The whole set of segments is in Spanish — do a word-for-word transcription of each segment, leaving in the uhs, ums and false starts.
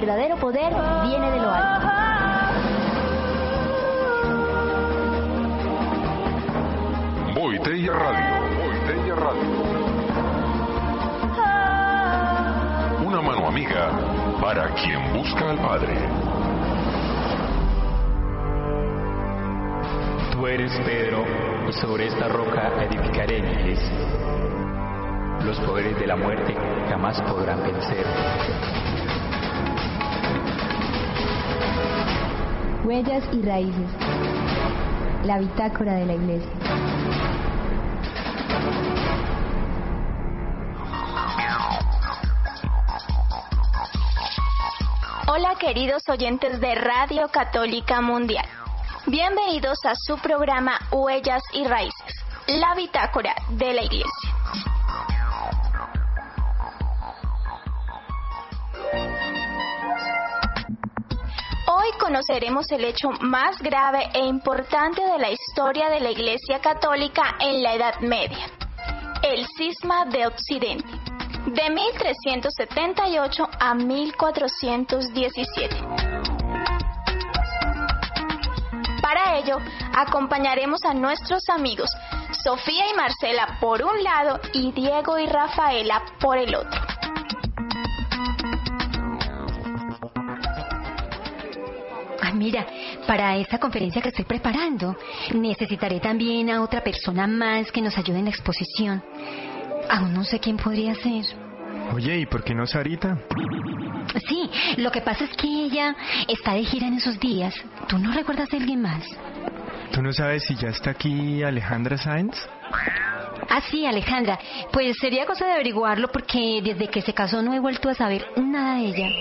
verdadero poder viene de lo alto. Boitella Radio, Boitella Radio. Una mano amiga para quien busca al Padre. Tú eres Pedro, y sobre esta roca edificaré mi iglesia. Los poderes de la muerte jamás podrán vencer. Huellas y raíces. La bitácora de la iglesia. Hola queridos oyentes de Radio Católica Mundial. Bienvenidos a su programa Huellas y Raíces, la bitácora de la iglesia. Hoy conoceremos el hecho más grave e importante de la historia de la Iglesia Católica en la Edad Media, el Cisma de Occidente, de mil trescientos setenta y ocho a mil cuatrocientos diecisiete. Para ello, acompañaremos a nuestros amigos Sofía y Marcela por un lado y Diego y Rafaela por el otro. Mira, para esta conferencia que estoy preparando, necesitaré también a otra persona más que nos ayude en la exposición. Aún no sé quién podría ser. Oye, ¿y por qué no Sarita? Sí, lo que pasa es que ella está de gira en esos días. ¿Tú no recuerdas de alguien más? ¿Tú no sabes si ya está aquí Alejandra Sáenz? Ah, sí, Alejandra. Pues sería cosa de averiguarlo porque desde que se casó no he vuelto a saber nada de ella.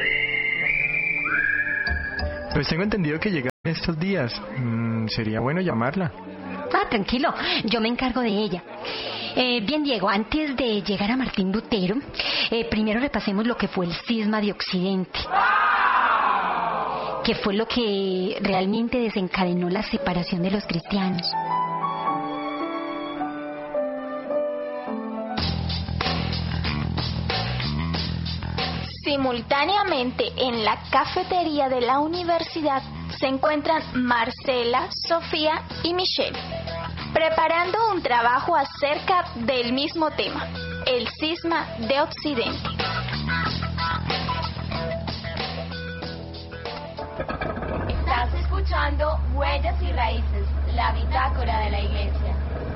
Pues tengo entendido que llega estos días. Mm, sería bueno llamarla. Ah, tranquilo, yo me encargo de ella. Eh, bien, Diego, antes de llegar a Martín Lutero, eh, primero repasemos lo que fue el Cisma de Occidente, que fue lo que realmente desencadenó la separación de los cristianos. Simultáneamente en la cafetería de la universidad se encuentran Marcela, Sofía y Michelle, preparando un trabajo acerca del mismo tema, el Cisma de Occidente. Estás escuchando Huellas y Raíces, la bitácora de la iglesia.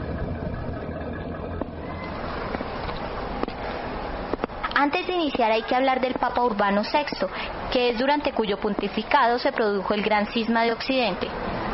Antes de iniciar hay que hablar del Papa Urbano sexto, que es durante cuyo pontificado se produjo el Gran Cisma de Occidente.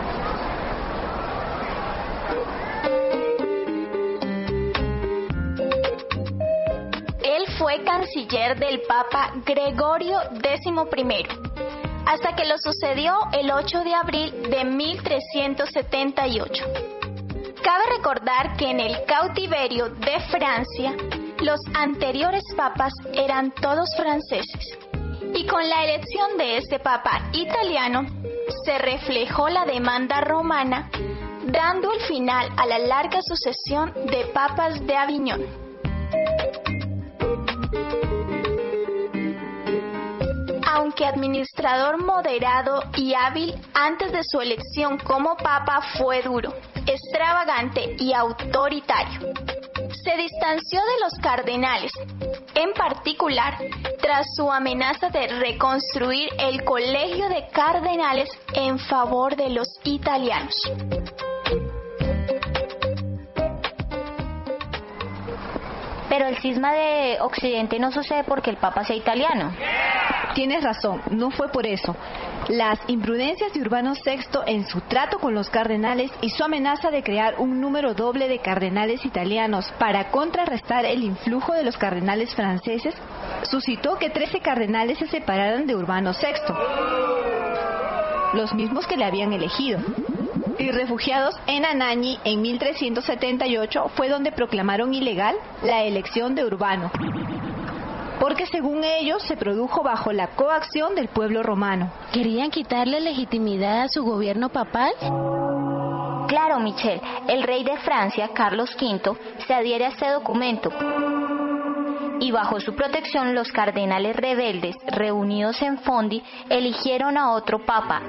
Él fue canciller del Papa Gregorio décimo primero, hasta que lo sucedió el ocho de abril de mil trescientos setenta y ocho. Cabe recordar que en el cautiverio de Francia, los anteriores papas eran todos franceses, y con la elección de este papa italiano se reflejó la demanda romana, dando el final a la larga sucesión de papas de Aviñón. Aunque administrador moderado y hábil, antes de su elección como papa fue duro, extravagante y autoritario. Se distanció de los cardenales, en particular tras su amenaza de reconstruir el colegio de cardenales en favor de los italianos. Pero el Cisma de Occidente no sucede porque el Papa sea italiano. Tienes razón, no fue por eso. Las imprudencias de Urbano sexto en su trato con los cardenales y su amenaza de crear un número doble de cardenales italianos para contrarrestar el influjo de los cardenales franceses suscitó que trece cardenales se separaran de Urbano sexto, los mismos que le habían elegido. Y refugiados en Anagni en mil trescientos setenta y ocho fue donde proclamaron ilegal la elección de Urbano, porque según ellos se produjo bajo la coacción del pueblo romano. ¿Querían quitarle legitimidad a su gobierno papal? Claro, Michelle, el rey de Francia, Carlos quinto, se adhiere a este documento. y bajo su protección los cardenales rebeldes reunidos en Fondi eligieron a otro papa,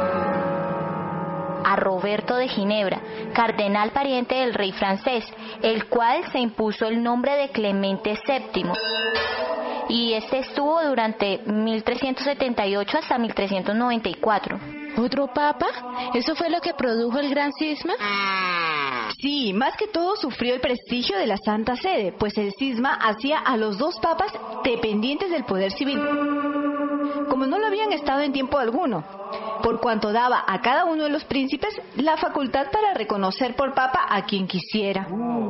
a Roberto de Ginebra, cardenal pariente del rey francés, el cual se impuso el nombre de Clemente séptimo. Y este estuvo durante mil trescientos setenta y ocho hasta mil trescientos noventa y cuatro. ¿Otro papa? ¿Eso fue lo que produjo el gran cisma? Sí, más que todo sufrió el prestigio de la Santa Sede, pues el cisma hacía a los dos papas dependientes del poder civil, como no lo habían estado en tiempo alguno, por cuanto daba a cada uno de los príncipes la facultad para reconocer por papa a quien quisiera.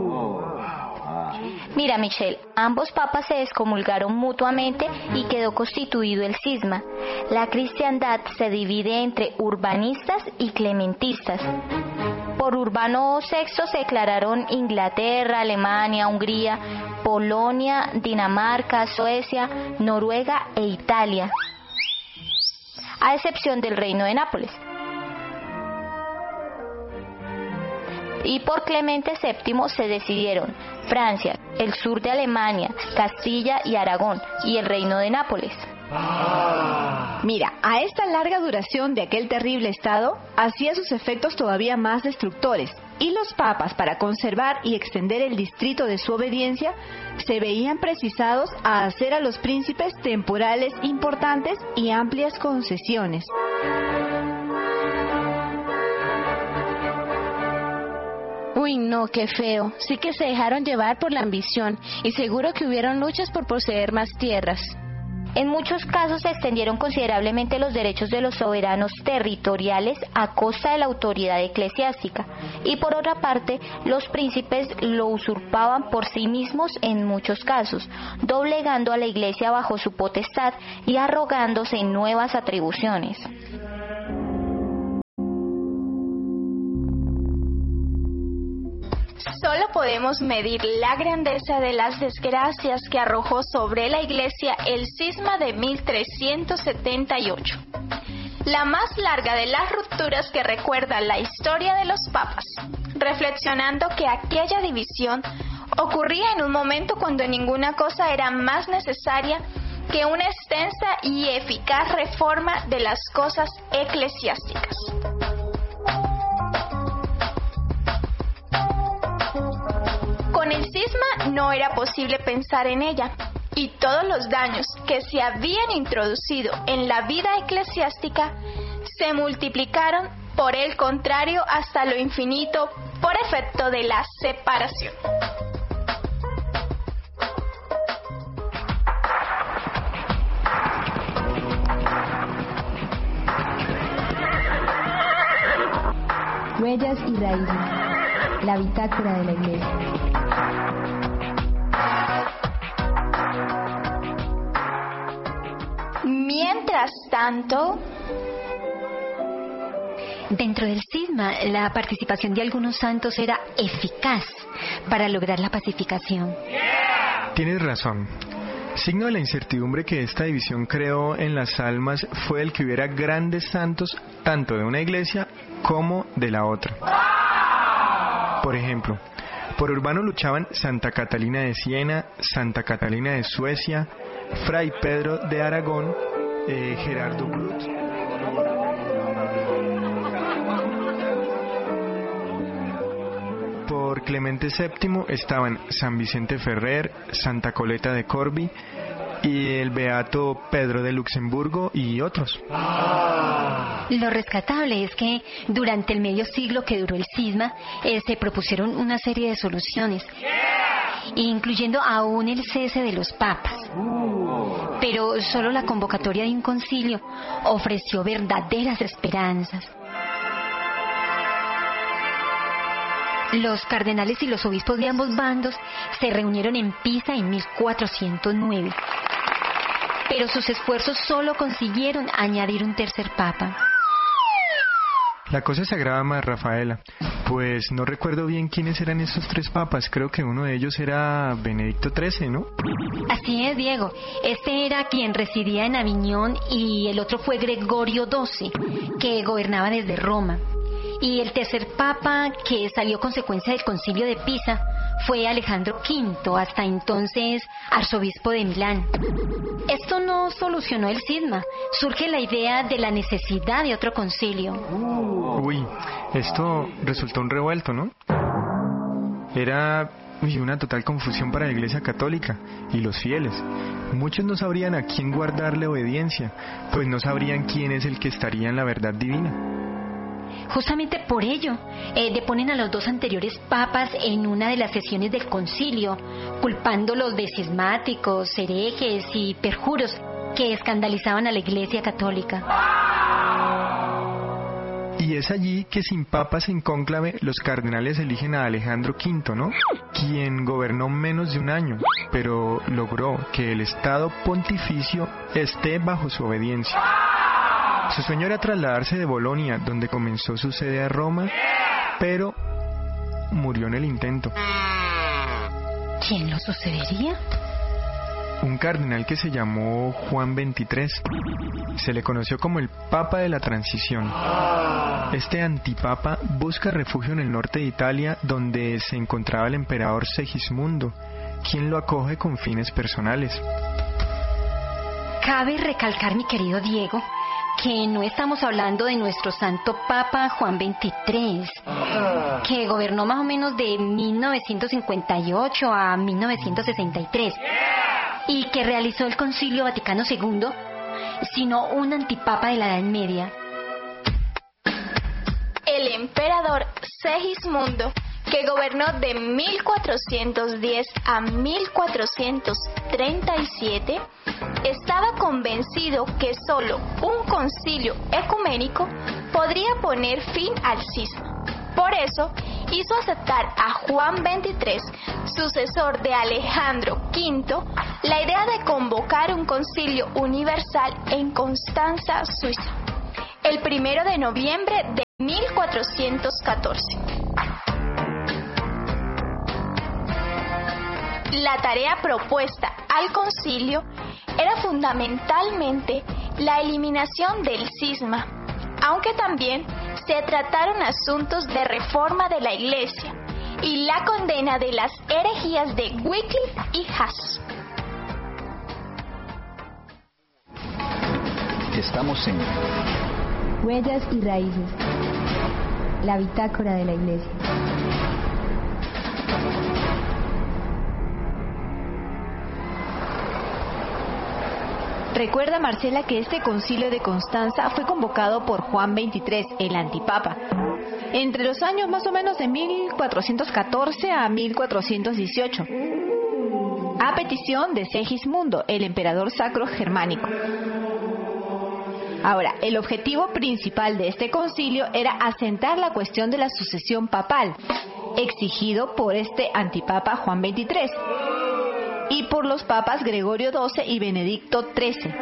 Mira, Michelle, ambos papas se excomulgaron mutuamente y quedó constituido el cisma. La cristiandad se divide entre urbanistas y clementistas. Por Urbano sexto se declararon Inglaterra, Alemania, Hungría, Polonia, Dinamarca, Suecia, Noruega e Italia, a excepción del Reino de Nápoles. Y por Clemente séptimo se decidieron Francia, el sur de Alemania, Castilla y Aragón, y el Reino de Nápoles. Mira, a esta larga duración de aquel terrible estado hacía sus efectos todavía más destructores, y los papas, para conservar y extender el distrito de su obediencia, se veían precisados a hacer a los príncipes temporales importantes y amplias concesiones. Uy, no, qué feo. Sí que se dejaron llevar por la ambición y seguro que hubieron luchas por poseer más tierras. En muchos casos se extendieron considerablemente los derechos de los soberanos territoriales a costa de la autoridad eclesiástica, y por otra parte, los príncipes lo usurpaban por sí mismos en muchos casos, doblegando a la Iglesia bajo su potestad y arrogándose nuevas atribuciones. Solo podemos medir la grandeza de las desgracias que arrojó sobre la Iglesia el cisma de mil trescientos setenta y ocho, la más larga de las rupturas que recuerda la historia de los papas, reflexionando que aquella división ocurría en un momento cuando ninguna cosa era más necesaria que una extensa y eficaz reforma de las cosas eclesiásticas. Con el cisma no era posible pensar en ella, y todos los daños que se habían introducido en la vida eclesiástica se multiplicaron por el contrario hasta lo infinito por efecto de la separación. Huellas y raíces. La bitácora de la Iglesia. Mientras tanto, dentro del cisma, la participación de algunos santos era eficaz para lograr la pacificación. Tienes razón. Signo de la incertidumbre que esta división creó en las almas fue el que hubiera grandes santos tanto de una iglesia como de la otra. Por ejemplo, por Urbano luchaban Santa Catalina de Siena, Santa Catalina de Suecia, Fray Pedro de Aragón, eh, Gerardo Brut. Por Clemente séptimo estaban San Vicente Ferrer, Santa Coleta de Corbie y el beato Pedro de Luxemburgo y otros. Lo rescatable es que durante el medio siglo que duró el cisma eh, se propusieron una serie de soluciones, incluyendo aún el cese de los papas. Pero solo la convocatoria de un concilio ofreció verdaderas esperanzas. Los cardenales y los obispos de ambos bandos se reunieron en Pisa en mil cuatrocientos nueve, pero sus esfuerzos solo consiguieron añadir un tercer papa. La cosa se agrava más, Rafaela, pues no recuerdo bien quiénes eran esos tres papas. Creo que uno de ellos era Benedicto trece, ¿no? Así es, Diego. Este era quien residía en Aviñón y el otro fue Gregorio doce, que gobernaba desde Roma. Y el tercer papa, que salió consecuencia del concilio de Pisa, fue Alejandro quinto, hasta entonces arzobispo de Milán. Esto no solucionó el cisma. Surge la idea de la necesidad de otro concilio. Uy, esto resultó un revuelto, ¿no? Era uy, una total confusión para la Iglesia Católica y los fieles. Muchos no sabrían a quién guardarle obediencia, pues no sabrían quién es el que estaría en la verdad divina. Justamente por ello, eh, deponen a los dos anteriores papas en una de las sesiones del concilio, culpándolos de cismáticos, herejes y perjuros que escandalizaban a la Iglesia Católica. Y es allí que, sin papas en cónclave, los cardenales eligen a Alejandro quinto, ¿no? Quien gobernó menos de un año, pero logró que el Estado pontificio esté bajo su obediencia. Su sueño era trasladarse de Bolonia, donde comenzó su sede, a Roma, pero murió en el intento. ¿Quién lo sucedería? Un cardenal que se llamó Juan veintitrés. Se le conoció como el Papa de la Transición. Este antipapa busca refugio en el norte de Italia, donde se encontraba el emperador Segismundo, quien lo acoge con fines personales. Cabe recalcar, mi querido Diego, que no estamos hablando de nuestro santo Papa Juan veintitrés, que gobernó más o menos de mil novecientos cincuenta y ocho a mil novecientos sesenta y tres y que realizó el Concilio Vaticano segundo, sino un antipapa de la Edad Media. El emperador Segismundo, que gobernó de mil cuatrocientos diez a mil cuatrocientos treinta y siete, estaba convencido que solo un concilio ecuménico podría poner fin al cisma. Por eso, hizo aceptar a Juan veintitrés, sucesor de Alejandro quinto, la idea de convocar un concilio universal en Constanza, Suiza, el primero de noviembre de mil cuatrocientos catorce. La tarea propuesta al concilio era fundamentalmente la eliminación del cisma, aunque también se trataron asuntos de reforma de la Iglesia y la condena de las herejías de Wycliffe y Huss. Estamos en Huellas y raíces. La bitácora de la Iglesia. Recuerda, Marcela, que este concilio de Constanza fue convocado por Juan veintitrés, el antipapa, entre los años más o menos de mil cuatrocientos catorce a mil cuatrocientos dieciocho, a petición de Segismundo, el emperador sacro germánico. Ahora, el objetivo principal de este concilio era asentar la cuestión de la sucesión papal, exigido por este antipapa Juan veintitrés, y por los papas Gregorio doce y Benedicto trece.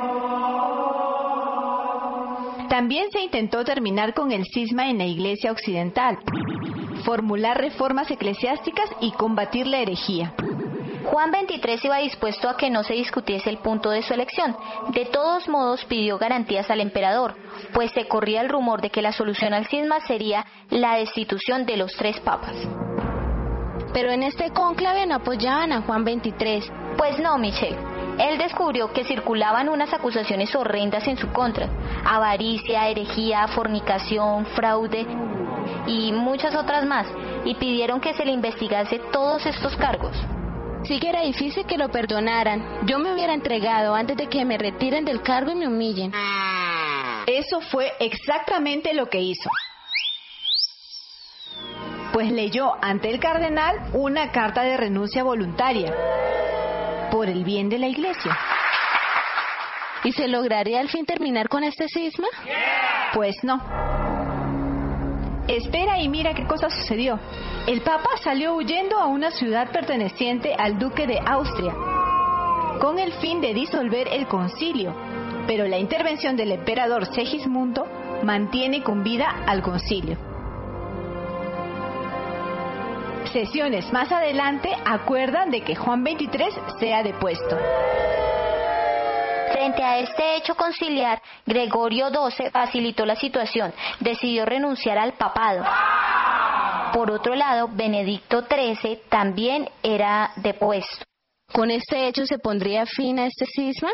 También se intentó terminar con el cisma en la Iglesia occidental, formular reformas eclesiásticas y combatir la herejía. Juan veintitrés iba dispuesto a que no se discutiese el punto de su elección. De todos modos, pidió garantías al emperador, pues se corría el rumor de que la solución al cisma sería la destitución de los tres papas. Pero en este cónclave no apoyaban a Juan veintitrés. Pues no, Michelle. Él descubrió que circulaban unas acusaciones horrendas en su contra: avaricia, herejía, fornicación, fraude y muchas otras más, y pidieron que se le investigase todos estos cargos. Sí que era difícil que lo perdonaran. Yo me hubiera entregado antes de que me retiren del cargo y me humillen. Eso fue exactamente lo que hizo. Pues leyó ante el cardenal una carta de renuncia voluntaria por el bien de la Iglesia. ¿Y se lograría al fin terminar con este cisma? Pues no. Espera y mira qué cosa sucedió. El Papa salió huyendo a una ciudad perteneciente al duque de Austria, con el fin de disolver el concilio, pero la intervención del emperador Segismundo mantiene con vida al concilio. Sesiones más adelante acuerdan de que Juan veintitrés sea depuesto. Frente a este hecho conciliar, Gregorio doce facilitó la situación, decidió renunciar al papado. Por otro lado, Benedicto trece también era depuesto. ¿Con este hecho se pondría fin a este cisma?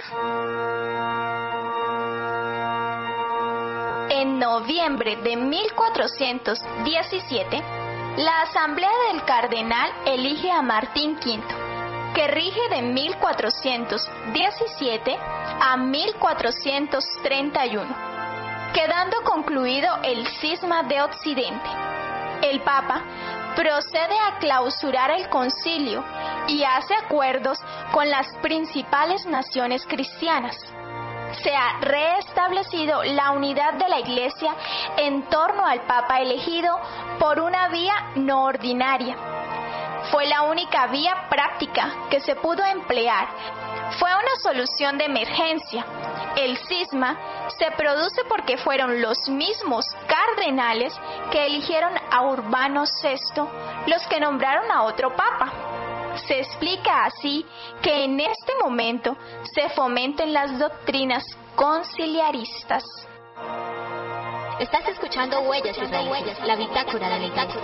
En noviembre de mil cuatrocientos diecisiete, la Asamblea del Cardenal elige a Martín quinto, que rige de mil cuatrocientos diecisiete a mil cuatrocientos treinta y uno, quedando concluido el cisma de Occidente. El Papa procede a clausurar el concilio y hace acuerdos con las principales naciones cristianas. Se ha reestablecido la unidad de la Iglesia en torno al Papa elegido por una vía no ordinaria. Fue la única vía práctica que se pudo emplear. Fue una solución de emergencia. El cisma se produce porque fueron los mismos cardenales que eligieron a Urbano sexto los que nombraron a otro papa. Se explica así que en este momento se fomenten las doctrinas conciliaristas. Estás escuchando Huellas y Raíces, la bitácora de la Iglesia.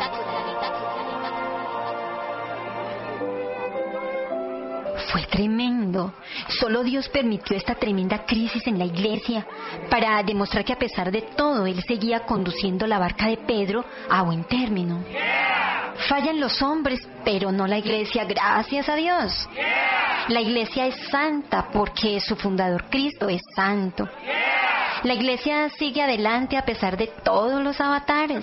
Fue tremendo. Solo Dios permitió esta tremenda crisis en la Iglesia para demostrar que a pesar de todo, Él seguía conduciendo la barca de Pedro a buen término. Fallan los hombres, pero no la Iglesia, gracias a Dios. La Iglesia es santa porque su fundador Cristo es santo. La Iglesia sigue adelante a pesar de todos los avatares.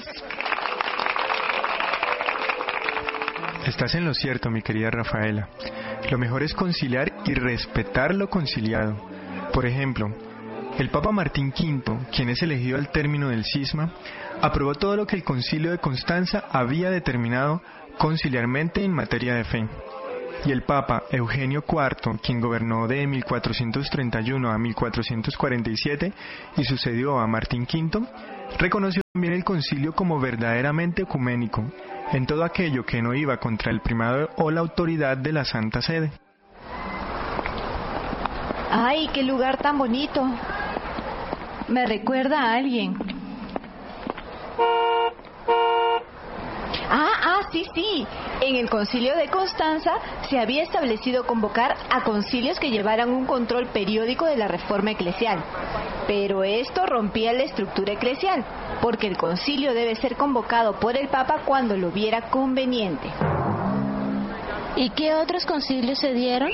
Estás en lo cierto, mi querida Rafaela. Lo mejor es conciliar y respetar lo conciliado. Por ejemplo, el Papa Martín quinto, quien es elegido al término del cisma, aprobó todo lo que el Concilio de Constanza había determinado conciliarmente en materia de fe. Y el Papa Eugenio cuarto, quien gobernó de mil cuatrocientos treinta y uno a mil cuatrocientos cuarenta y siete y sucedió a Martín quinto, reconoció también el concilio como verdaderamente ecuménico, en todo aquello que no iba contra el primado o la autoridad de la Santa Sede. ¡Ay, qué lugar tan bonito! Me recuerda a alguien. Ah, ah, sí, sí. En el Concilio de Constanza se había establecido convocar a concilios que llevaran un control periódico de la reforma eclesial. Pero esto rompía la estructura eclesial, porque el concilio debe ser convocado por el Papa cuando lo viera conveniente. ¿Y qué otros concilios se dieron?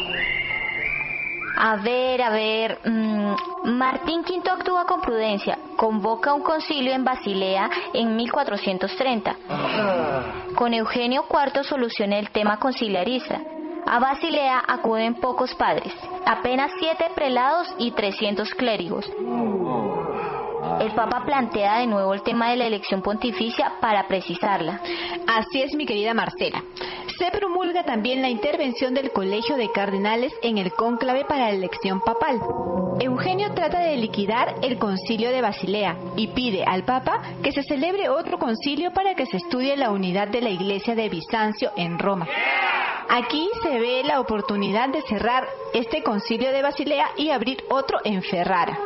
A ver, a ver, mmm, Martín quinto actúa con prudencia, convoca un concilio en Basilea en mil cuatrocientos treinta. Con Eugenio cuarto soluciona el tema conciliarista. A Basilea acuden pocos padres, apenas siete prelados y trescientos clérigos. El Papa plantea de nuevo el tema de la elección pontificia para precisarla. Así es, mi querida Marcela. Se promulga también la intervención del Colegio de Cardenales en el cónclave para la elección papal. Eugenio trata de liquidar el concilio de Basilea y pide al Papa que se celebre otro concilio para que se estudie la unidad de la Iglesia de Bizancio en Roma. Aquí se ve la oportunidad de cerrar este concilio de Basilea y abrir otro en Ferrara.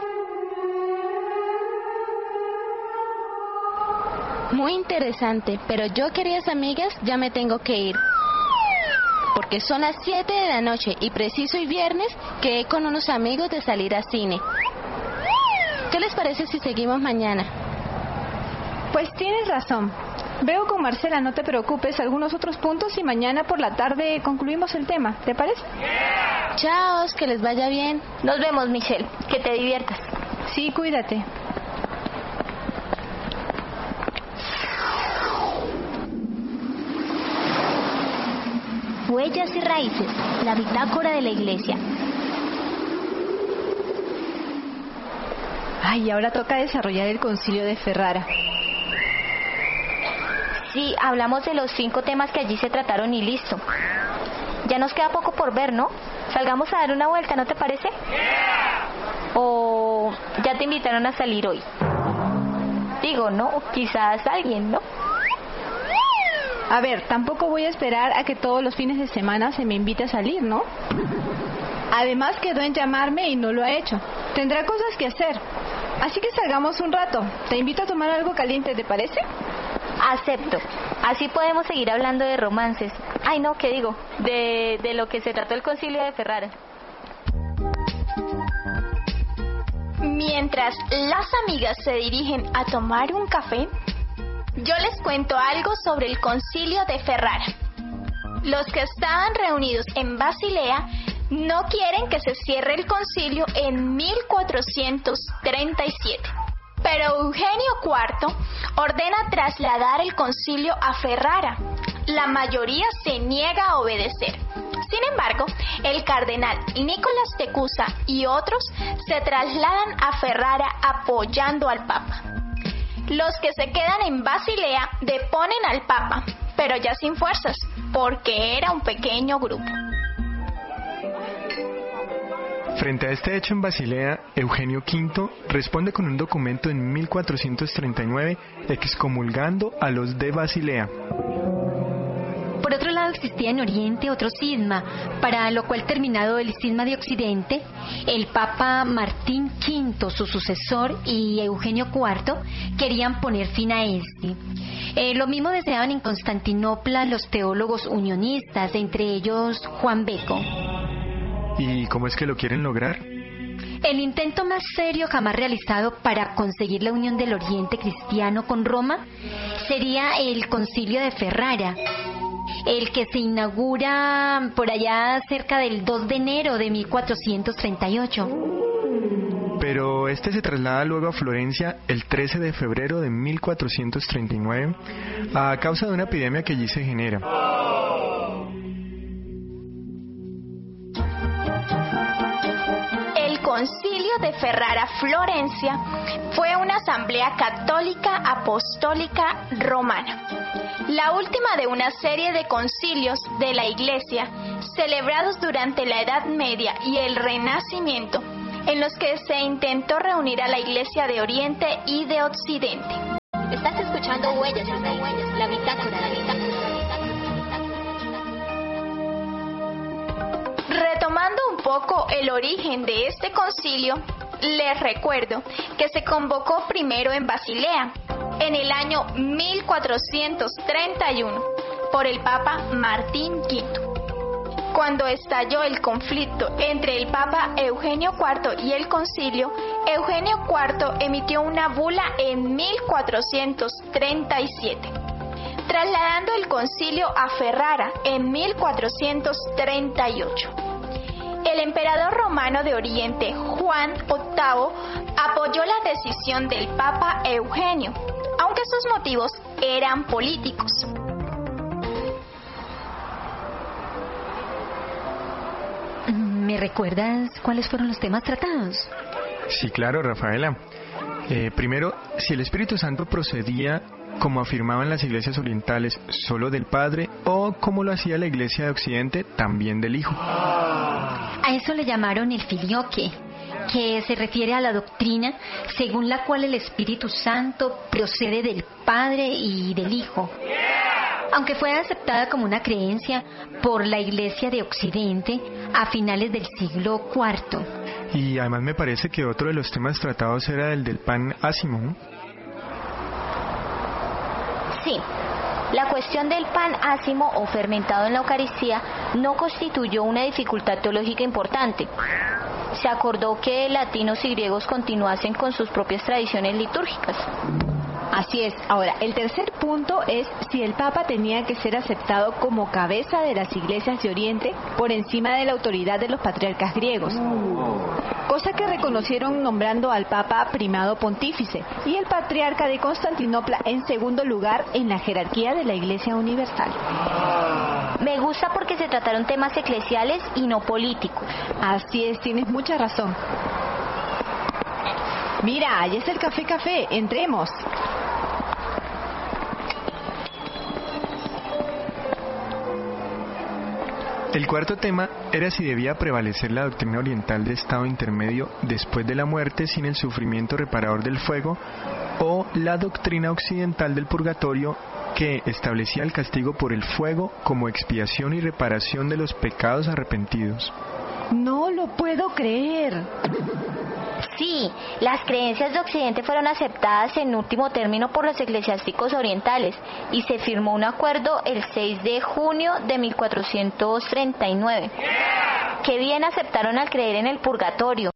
Muy interesante, pero yo, queridas amigas, ya me tengo que ir. Porque son las siete de la noche y preciso y viernes quedé con unos amigos de salir a cine. ¿Qué les parece si seguimos mañana? Pues tienes razón. Veo con Marcela, no te preocupes, algunos otros puntos y mañana por la tarde concluimos el tema. ¿Te parece? Chao, que les vaya bien. Nos vemos, Michelle. Que te diviertas. Sí, cuídate. Huellas y Raíces, la bitácora de la Iglesia. Ay, ahora toca desarrollar el concilio de Ferrara. Sí, hablamos de los cinco temas que allí se trataron y listo. Ya nos queda poco por ver, ¿no? Salgamos a dar una vuelta, ¿no te parece? ¿O ya te invitaron a salir hoy? Digo, ¿no? Quizás alguien, ¿no? A ver, tampoco voy a esperar a que todos los fines de semana se me invite a salir, ¿no? Además quedó en llamarme y no lo ha hecho. Tendrá cosas que hacer. Así que salgamos un rato. Te invito a tomar algo caliente, ¿te parece? Acepto. Así podemos seguir hablando de romances. Ay, no, ¿qué digo? De, de lo que se trató el Concilio de Ferrara. Mientras las amigas se dirigen a tomar un café, yo les cuento algo sobre el Concilio de Ferrara. Los que estaban reunidos en Basilea no quieren que se cierre el concilio en mil cuatrocientos treinta y siete. Pero Eugenio cuarto ordena trasladar el concilio a Ferrara. La mayoría se niega a obedecer. Sin embargo, el cardenal Nicolás de Cusa y otros se trasladan a Ferrara apoyando al Papa. Los que se quedan en Basilea deponen al Papa, pero ya sin fuerzas, porque era un pequeño grupo. Frente a este hecho en Basilea, Eugenio quinto responde con un documento en mil cuatrocientos treinta y nueve excomulgando a los de Basilea. Por otro lado, existía en Oriente otro cisma, para lo cual, terminado el cisma de Occidente, el Papa Martín quinto, su sucesor, y Eugenio cuarto querían poner fin a este. Eh, lo mismo deseaban en Constantinopla los teólogos unionistas, entre ellos Juan Beco. ¿Y cómo es que lo quieren lograr? El intento más serio jamás realizado para conseguir la unión del Oriente cristiano con Roma sería el Concilio de Ferrara, el que se inaugura por allá cerca del dos de enero de mil cuatrocientos treinta y ocho. Pero este se traslada luego a Florencia el trece de febrero de mil cuatrocientos treinta y nueve a causa de una epidemia que allí se genera. El Concilio de Ferrara Florencia fue una asamblea católica apostólica romana, la última de una serie de concilios de la Iglesia celebrados durante la Edad Media y el Renacimiento, en los que se intentó reunir a la Iglesia de Oriente y de Occidente. Estás escuchando Huellas, Huellas, la bitácora, la bitácora. Retomando un poco el origen de este concilio, les recuerdo que se convocó primero en Basilea, en el año mil cuatrocientos treinta y uno, por el Papa Martín quinto. Cuando estalló el conflicto entre el Papa Eugenio cuarto y el concilio, Eugenio cuarto emitió una bula en mil cuatrocientos treinta y siete, trasladando el concilio a Ferrara en mil cuatrocientos treinta y ocho. El emperador romano de Oriente, Juan octavo, apoyó la decisión del Papa Eugenio, aunque sus motivos eran políticos. ¿Me recuerdas cuáles fueron los temas tratados? Sí, claro, Rafaela. Eh, primero, si el Espíritu Santo procedía, como afirmaban las iglesias orientales, solo del Padre, o como lo hacía la Iglesia de Occidente, también del Hijo. A eso le llamaron el filioque, que se refiere a la doctrina según la cual el Espíritu Santo procede del Padre y del Hijo. Aunque fue aceptada como una creencia por la Iglesia de Occidente a finales del siglo cuarto. Y además me parece que otro de los temas tratados era el del pan ácimo, ¿no? Sí, la cuestión del pan ácimo o fermentado en la Eucaristía no constituyó una dificultad teológica importante. Se acordó que latinos y griegos continuasen con sus propias tradiciones litúrgicas. Así es. Ahora, el tercer punto es si el Papa tenía que ser aceptado como cabeza de las iglesias de Oriente por encima de la autoridad de los patriarcas griegos, cosa que reconocieron nombrando al Papa primado pontífice y el patriarca de Constantinopla en segundo lugar en la jerarquía de la Iglesia Universal. Me gusta porque se trataron temas eclesiales y no políticos. Así es, tienes mucha razón. Mira, allá está el café café, entremos. El cuarto tema era si debía prevalecer la doctrina oriental de estado intermedio después de la muerte sin el sufrimiento reparador del fuego o la doctrina occidental del purgatorio que establecía el castigo por el fuego como expiación y reparación de los pecados arrepentidos. No lo puedo creer. Sí, las creencias de Occidente fueron aceptadas en último término por los eclesiásticos orientales y se firmó un acuerdo el seis de junio de mil cuatrocientos treinta y nueve. Que bien aceptaron al creer en el purgatorio.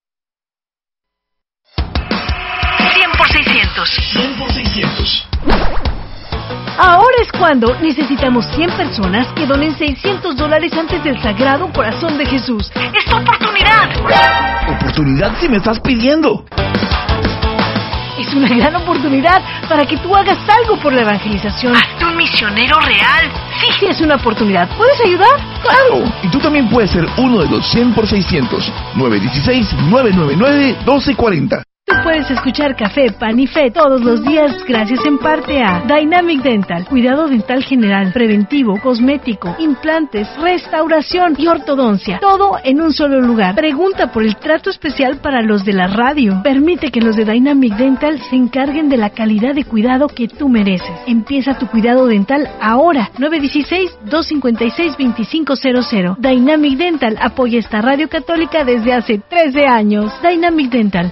cien por seiscientos. cien por seiscientos. Ahora es cuando necesitamos cien personas que donen seiscientos dólares antes del Sagrado Corazón de Jesús. ¡Es tu oportunidad! ¿Oportunidad si me estás pidiendo? Es una gran oportunidad para que tú hagas algo por la evangelización. ¡Hazte un misionero real! Sí, sí, es una oportunidad. ¿Puedes ayudar? ¡Claro! Y tú también puedes ser uno de los cien por seiscientos. nueve uno seis, nueve nueve nueve, uno dos cuatro cero. Tú puedes escuchar Café, Pan y Fe todos los días gracias en parte a Dynamic Dental, cuidado dental general, preventivo, cosmético, implantes, restauración y ortodoncia. Todo en un solo lugar. Pregunta por el trato especial para los de la radio. Permite que los de Dynamic Dental se encarguen de la calidad de cuidado que tú mereces. Empieza tu cuidado dental ahora. nueve uno seis, dos cinco seis, dos cinco cero cero. Dynamic Dental apoya esta radio católica desde hace trece años. Dynamic Dental.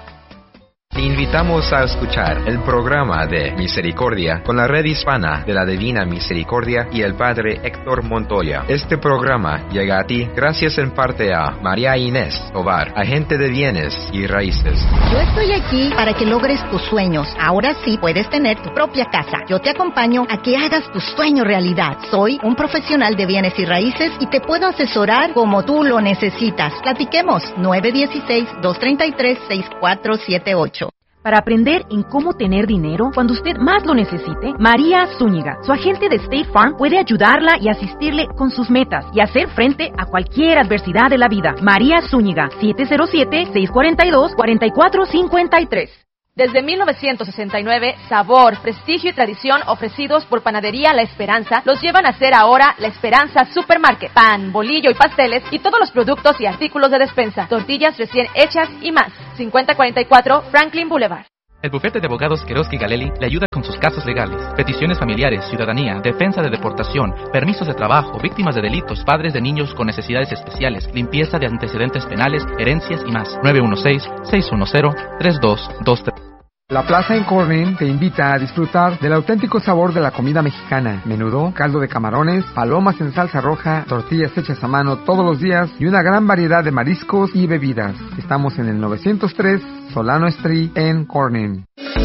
Te invitamos a escuchar el programa de Misericordia con la Red Hispana de la Divina Misericordia y el Padre Héctor Montoya. Este programa llega a ti gracias en parte a María Inés Tovar, agente de bienes y raíces. Yo estoy aquí para que logres tus sueños. Ahora sí puedes tener tu propia casa. Yo te acompaño a que hagas tu sueño realidad. Soy un profesional de bienes y raíces y te puedo asesorar como tú lo necesitas. Platiquemos. nueve uno seis, dos tres tres, seis cuatro siete ocho. Para aprender en cómo tener dinero cuando usted más lo necesite, María Zúñiga, su agente de State Farm, puede ayudarla y asistirle con sus metas y hacer frente a cualquier adversidad de la vida. María Zúñiga, siete cero siete, seis cuatro dos, cuatro cuatro cinco tres. Desde mil novecientos sesenta y nueve, sabor, prestigio y tradición ofrecidos por Panadería La Esperanza los llevan a ser ahora La Esperanza Supermarket. Pan, bolillo y pasteles y todos los productos y artículos de despensa. Tortillas recién hechas y más. cincuenta cuarenta y cuatro Franklin Boulevard. El bufete de abogados Queroski Galeli le ayuda con sus casos legales, peticiones familiares, ciudadanía, defensa de deportación, permisos de trabajo, víctimas de delitos, padres de niños con necesidades especiales, limpieza de antecedentes penales, herencias y más. nueve uno seis, seis uno cero, tres dos dos tres. La Plaza en Corning te invita a disfrutar del auténtico sabor de la comida mexicana. Menudo, caldo de camarones, palomas en salsa roja, tortillas hechas a mano todos los días y una gran variedad de mariscos y bebidas. Estamos en el novecientos tres Solano Street en Corning.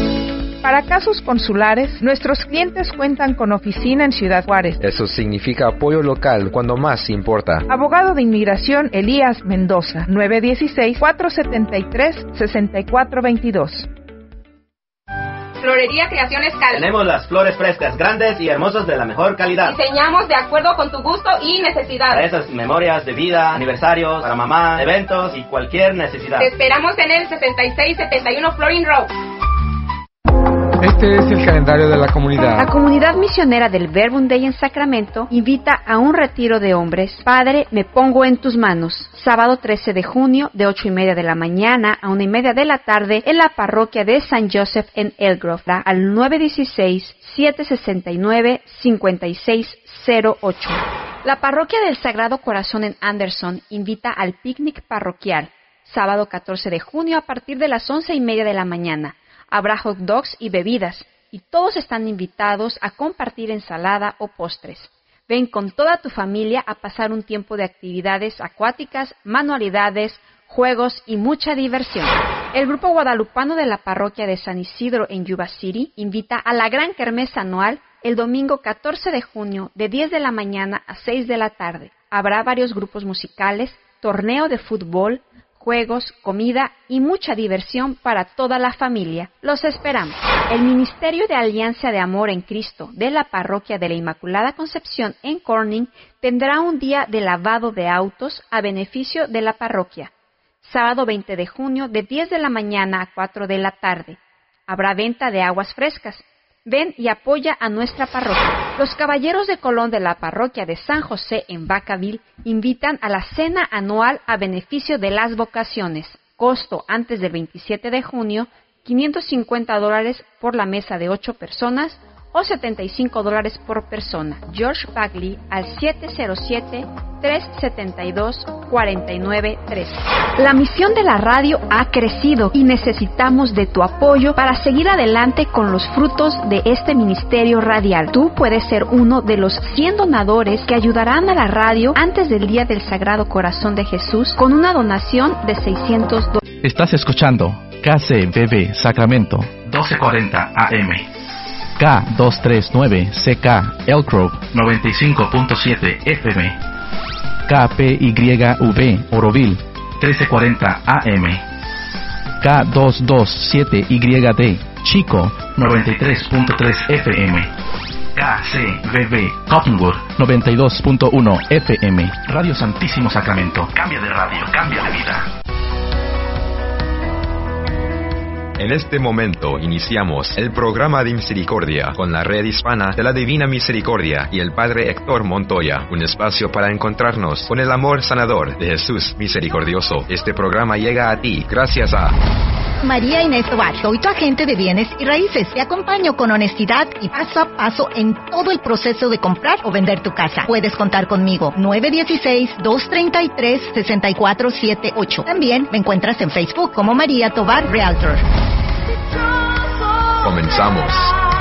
Para casos consulares, nuestros clientes cuentan con oficina en Ciudad Juárez. Eso significa apoyo local cuando más importa. Abogado de Inmigración Elías Mendoza, nueve uno seis, cuatro siete tres, seis cuatro dos dos. Florería Creaciones Cali. Tenemos las flores frescas, grandes y hermosas de la mejor calidad. Diseñamos de acuerdo con tu gusto y necesidad. Para esas memorias de vida, aniversarios, para mamá, eventos y cualquier necesidad. Te esperamos en el setenta y seis setenta y uno Florin Road. Este es el calendario de la comunidad. La comunidad misionera del Verbum Dei en Sacramento invita a un retiro de hombres. Padre, me pongo en tus manos. Sábado trece de junio, de ocho y media de la mañana a una y media de la tarde, en la parroquia de San Joseph en Elgrove, al nueve uno seis, siete seis nueve, cinco seis cero ocho. La parroquia del Sagrado Corazón en Anderson invita al picnic parroquial. Sábado catorce de junio a partir de las once y media de la mañana. Habrá hot dogs y bebidas, y todos están invitados a compartir ensalada o postres. Ven con toda tu familia a pasar un tiempo de actividades acuáticas, manualidades, juegos y mucha diversión. El grupo guadalupano de la parroquia de San Isidro en Yuba City invita a la gran kermés anual el domingo catorce de junio de diez de la mañana a seis de la tarde. Habrá varios grupos musicales, torneo de fútbol, juegos, comida y mucha diversión para toda la familia. Los esperamos. El Ministerio de Alianza de Amor en Cristo de la Parroquia de la Inmaculada Concepción en Corning tendrá un día de lavado de autos a beneficio de la parroquia. Sábado veinte de junio de diez de la mañana a cuatro de la tarde. Habrá venta de aguas frescas. Ven y apoya a nuestra parroquia. Los Caballeros de Colón de la parroquia de San José en Vacaville invitan a la cena anual a beneficio de las vocaciones. Costo antes del veintisiete de junio, quinientos cincuenta dólares por la mesa de ocho personas o setenta y cinco dólares por persona. George Bagley al siete cero siete, tres siete dos, cuatro nueve tres. La misión de la radio ha crecido y necesitamos de tu apoyo para seguir adelante con los frutos de este ministerio radial. Tú puedes ser uno de los cien donadores que ayudarán a la radio antes del Día del Sagrado Corazón de Jesús con una donación de seiscientos dólares. Estás escuchando K C B B Sacramento doce cuarenta A M, K doscientos treinta y nueve C K Elk Grove noventa y cinco punto siete F M, K P Y V Oroville trece cuarenta A M, K doscientos veintisiete Y D Chico noventa y tres punto tres F M, K C B B Cottonwood noventa y dos punto uno F M. Radio Santísimo Sacramento. Cambia de radio, cambia de vida. En este momento iniciamos el programa de misericordia con la red hispana de la Divina Misericordia y el Padre Héctor Montoya, un espacio para encontrarnos con el amor sanador de Jesús misericordioso. Este programa llega a ti gracias a María Inés Tovar, soy tu agente de bienes y raíces. Te acompaño con honestidad y paso a paso en todo el proceso de comprar o vender tu casa. Puedes contar conmigo. nueve uno seis, dos tres tres, seis cuatro siete ocho. También me encuentras en Facebook como María Tovar Realtor. Comenzamos.